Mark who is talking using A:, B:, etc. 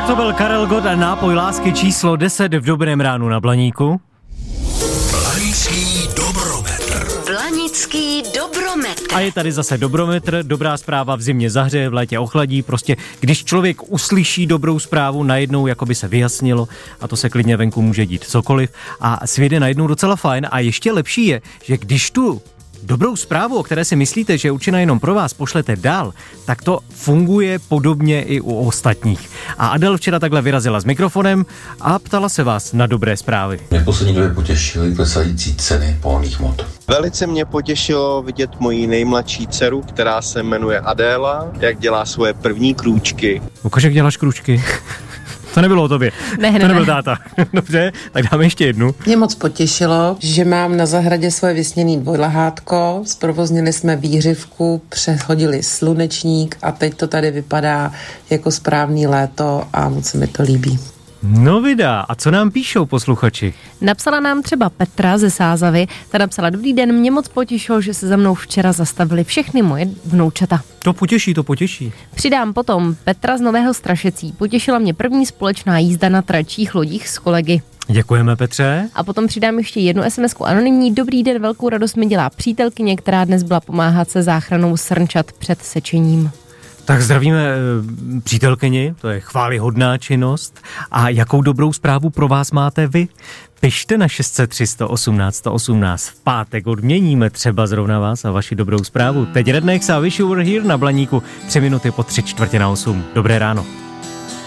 A: Tak to byl Karel Gott a nápoj lásky číslo 10 v Dobrém ránu na Blaníku.
B: Blanický dobrometr.
C: Blanický dobrometr.
A: A je tady zase dobrometr, dobrá zpráva v zimě zahřeje, v létě ochladí, prostě když člověk uslyší dobrou zprávu, najednou jako by se vyjasnilo a to se klidně venku může dít cokoliv a svět je najednou docela fajn a ještě lepší je, že když tu dobrou zprávu, o které si myslíte, že je určena jenom pro vás, pošlete dál, tak to funguje podobně i u ostatních. A Adel včera takhle vyrazila s mikrofonem a ptala se vás na dobré zprávy.
B: Mě v poslední době potěšily klesající ceny pohonných hmot.
D: Velice mě potěšilo vidět moji nejmladší dceru, která se jmenuje Adéla, jak dělá svoje první krůčky.
A: Ukaž, jak děláš krůčky. To nebylo o tobě. To nebyl táta. Dobře, tak dáme ještě jednu.
E: Mě moc potěšilo, že mám na zahradě svoje vysněný dvojlahátko, zprovoznili jsme výhřivku, přehodili slunečník a teď to tady vypadá jako správný léto a moc se mi to líbí.
A: No vydá, a co nám píšou posluchači?
F: Napsala nám třeba Petra ze Sázavy, ta napsala: dobrý den, mě moc potěšilo, že se za mnou včera zastavili všechny moje vnoučata.
A: To potěší.
F: Přidám potom Petra z Nového Strašecí. Potěšila mě první společná jízda na tračích lodích s kolegy.
A: Děkujeme, Petře.
F: A potom přidám ještě jednu SMS-ku anonymní. Dobrý den, velkou radost mi dělá přítelkyně, která dnes byla pomáhat se záchranou srnčat před sečením.
A: Tak zdravíme přítelkyni, to je chvályhodná činnost. A jakou dobrou zprávu pro vás máte vy? Pište na 603 118 118. V pátek odměníme třeba zrovna vás a vaši dobrou zprávu. Teď Rednex a Wish You Were Here na Blaníku 3 minuty po 7:45. Dobré ráno.